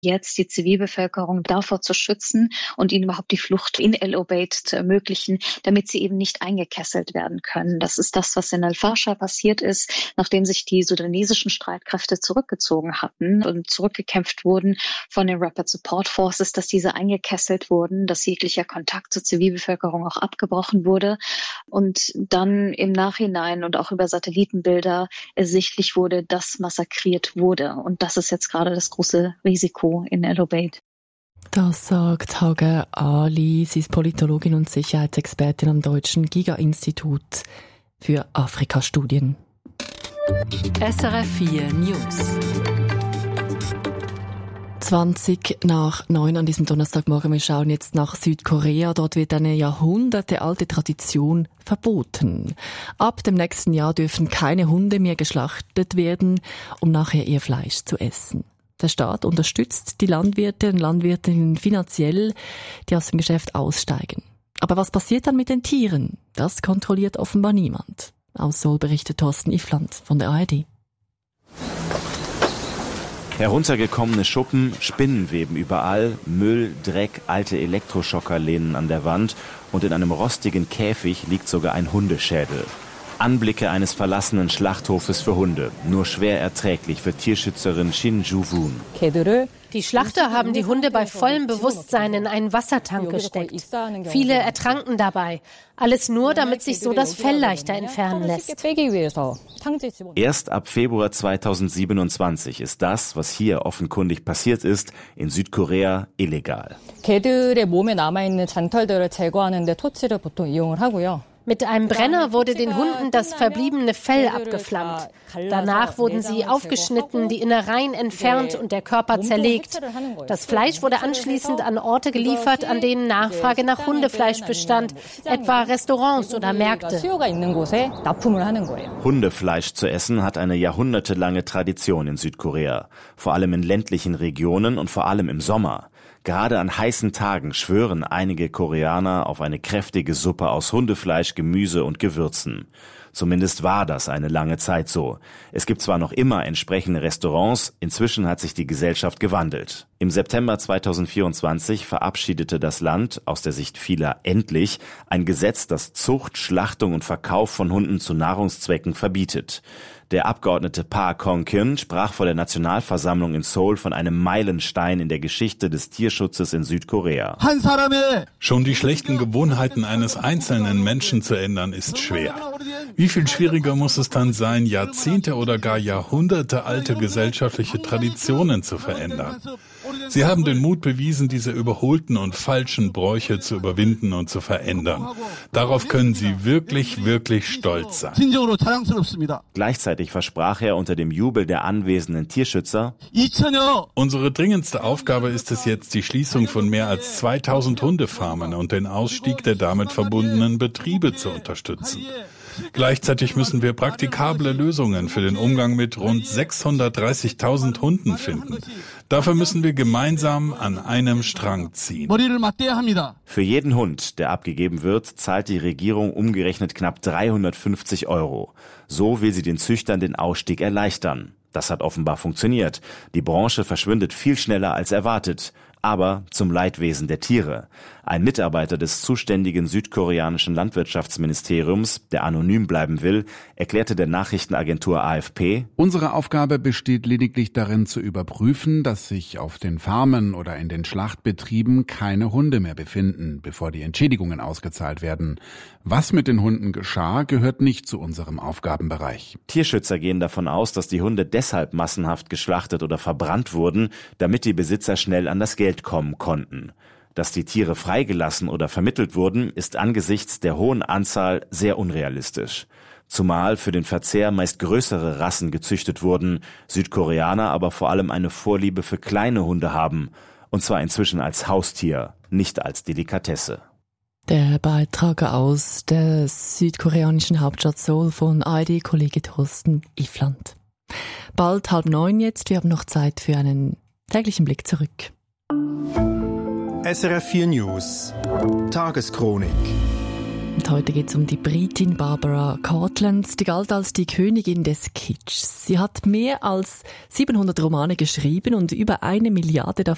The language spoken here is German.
jetzt die Zivilbevölkerung davor zu schützen und ihnen überhaupt die Flucht in El Obeid zu ermöglichen, damit sie eben nicht eingekesselt werden können. Das ist das, was in Al-Fasher passiert ist, nachdem sich die sudanesischen Streitkräfte zurückgezogen hatten und zurückgekämpft wurden von den Rapid Support Forces, dass diese eingekesselt wurden, dass jeglicher Kontakt zur Zivilbevölkerung auch abgebrochen wurde und dann im Nachhinein und auch über Satellitenbilder ersichtlich wurde, dass massakriert wurde. Und das ist jetzt gerade das große Risiko in El Obeid. Das sagt Hage Ali, sie ist Politologin und Sicherheitsexpertin am Deutschen Giga-Institut für Afrikastudien. SRF 4 News. 8:20 an diesem Donnerstagmorgen. Wir schauen jetzt nach Südkorea. Dort wird eine jahrhundertealte Tradition verboten. Ab dem nächsten Jahr dürfen keine Hunde mehr geschlachtet werden, um nachher ihr Fleisch zu essen. Der Staat unterstützt die Landwirte und Landwirtinnen finanziell, die aus dem Geschäft aussteigen. Aber was passiert dann mit den Tieren? Das kontrolliert offenbar niemand. Aus Seoul berichtet Thorsten Ifland von der ARD. Heruntergekommene Schuppen, Spinnenweben überall, Müll, Dreck, alte Elektroschocker lehnen an der Wand und in einem rostigen Käfig liegt sogar ein Hundeschädel. Anblicke eines verlassenen Schlachthofes für Hunde, nur schwer erträglich für Tierschützerin Shin Ju-woon. Die Schlachter haben die Hunde bei vollem Bewusstsein in einen Wassertank gesteckt. Viele ertranken dabei. Alles nur, damit sich so das Fell leichter entfernen lässt. Erst ab Februar 2027 ist das, was hier offenkundig passiert ist, in Südkorea illegal. 개들의 몸에 남아있는 잔털들을 제거하는 데 토치를 보통 이용을 하고요. Mit einem Brenner wurde den Hunden das verbliebene Fell abgeflammt. Danach wurden sie aufgeschnitten, die Innereien entfernt und der Körper zerlegt. Das Fleisch wurde anschließend an Orte geliefert, an denen Nachfrage nach Hundefleisch bestand, etwa Restaurants oder Märkte. Hundefleisch zu essen hat eine jahrhundertelange Tradition in Südkorea, vor allem in ländlichen Regionen und vor allem im Sommer. Gerade an heißen Tagen schwören einige Koreaner auf eine kräftige Suppe aus Hundefleisch, Gemüse und Gewürzen. Zumindest war das eine lange Zeit so. Es gibt zwar noch immer entsprechende Restaurants, inzwischen hat sich die Gesellschaft gewandelt. Im September 2024 verabschiedete das Land, aus der Sicht vieler endlich, ein Gesetz, das Zucht, Schlachtung und Verkauf von Hunden zu Nahrungszwecken verbietet. Der Abgeordnete Park Hong-kyun sprach vor der Nationalversammlung in Seoul von einem Meilenstein in der Geschichte des Tierschutzes in Südkorea. Schon die schlechten Gewohnheiten eines einzelnen Menschen zu ändern, ist schwer. Wie viel schwieriger muss es dann sein, Jahrzehnte oder gar Jahrhunderte alte gesellschaftliche Traditionen zu verändern? Sie haben den Mut bewiesen, diese überholten und falschen Bräuche zu überwinden und zu verändern. Darauf können Sie wirklich, wirklich stolz sein. Gleichzeitig versprach er unter dem Jubel der anwesenden Tierschützer: Unsere dringendste Aufgabe ist es jetzt, die Schließung von mehr als 2000 Hundefarmen und den Ausstieg der damit verbundenen Betriebe zu unterstützen. Gleichzeitig müssen wir praktikable Lösungen für den Umgang mit rund 630.000 Hunden finden. Dafür müssen wir gemeinsam an einem Strang ziehen. Für jeden Hund, der abgegeben wird, zahlt die Regierung umgerechnet knapp 350 €. So will sie den Züchtern den Ausstieg erleichtern. Das hat offenbar funktioniert. Die Branche verschwindet viel schneller als erwartet. Aber zum Leidwesen der Tiere. Ein Mitarbeiter des zuständigen südkoreanischen Landwirtschaftsministeriums, der anonym bleiben will, erklärte der Nachrichtenagentur AFP: Unsere Aufgabe besteht lediglich darin zu überprüfen, dass sich auf den Farmen oder in den Schlachtbetrieben keine Hunde mehr befinden, bevor die Entschädigungen ausgezahlt werden. Was mit den Hunden geschah, gehört nicht zu unserem Aufgabenbereich. Tierschützer gehen davon aus, dass die Hunde deshalb massenhaft geschlachtet oder verbrannt wurden, damit die Besitzer schnell an das Geld kommen konnten. Dass die Tiere freigelassen oder vermittelt wurden, ist angesichts der hohen Anzahl sehr unrealistisch. Zumal für den Verzehr meist größere Rassen gezüchtet wurden, Südkoreaner aber vor allem eine Vorliebe für kleine Hunde haben. Und zwar inzwischen als Haustier, nicht als Delikatesse. Der Beitrag aus der südkoreanischen Hauptstadt Seoul von ARD-Kollege Thorsten Ifland. Bald 8:30 jetzt, wir haben noch Zeit für einen täglichen Blick zurück. SRF 4 News Tageschronik. Und heute geht es um die Britin Barbara Cartland. Die galt als die Königin des Kitschs. Sie hat mehr als 700 Romane geschrieben und über 1 Milliarde davon